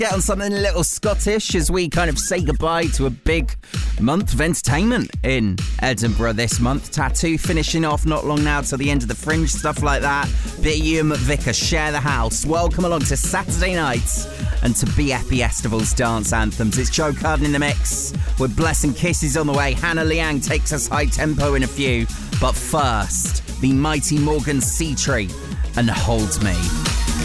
Get on something a little Scottish as we kind of say goodbye to a big month of entertainment in Edinburgh this month. Tattoo finishing off not long now till the end of the Fringe, stuff like that. Bit of Ewan McVicker, Share the House. Welcome along to Saturday nights and to BFE Estival's dance anthems. It's Joe Carden in the mix with Blessing Kisses on the way. Hannah Liang takes us high tempo in a few. But first, the mighty Morgan Seatree and Hold Me.